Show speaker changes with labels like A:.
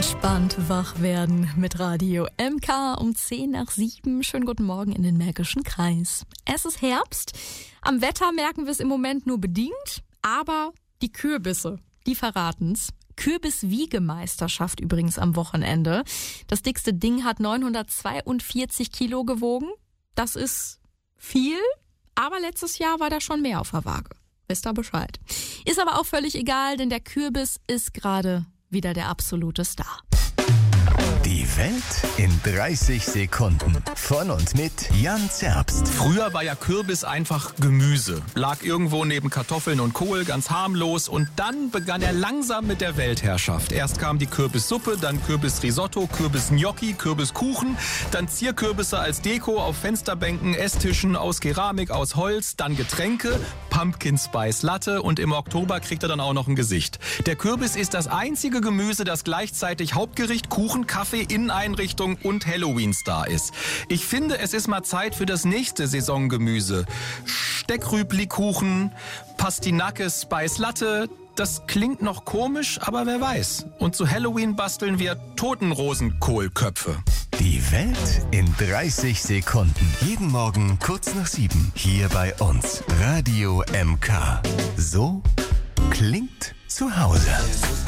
A: Entspannt wach werden mit Radio MK um 6:10. Schönen guten Morgen in den Märkischen Kreis. Es ist Herbst. Am Wetter merken wir es im Moment nur bedingt, aber die Kürbisse, die verraten's. Kürbis-Wiegemeisterschaft übrigens am Wochenende. Das dickste Ding hat 942 Kilo gewogen. Das ist viel, aber letztes Jahr war da schon mehr auf der Waage. Wisst ihr Bescheid. Ist aber auch völlig egal, denn der Kürbis ist gerade wieder der absolute Star.
B: Die Welt in 30 Sekunden. Von und mit Jan Zerbst.
C: Früher war ja Kürbis einfach Gemüse. Lag irgendwo neben Kartoffeln und Kohl, ganz harmlos. Und dann begann er langsam mit der Weltherrschaft. Erst kam die Kürbissuppe, dann Kürbisrisotto, Kürbisgnocchi, Kürbiskuchen. Dann Zierkürbisse als Deko auf Fensterbänken, Esstischen aus Keramik, aus Holz. Dann Getränke, Pumpkin Spice Latte. Und im Oktober kriegt er dann auch noch ein Gesicht. Der Kürbis ist das einzige Gemüse, das gleichzeitig Hauptgericht, Kuchen, Kaffee, Inneneinrichtung und Halloween-Star ist. Ich finde, es ist mal Zeit für das nächste Saisongemüse. Steckrübli-Kuchen, Pastinake Spice Latte. Das klingt noch komisch, aber wer weiß. Und zu Halloween basteln wir Totenrosenkohlköpfe.
B: Die Welt in 30 Sekunden. Jeden Morgen kurz nach 7. Hier bei uns. Radio MK. So klingt zu Hause.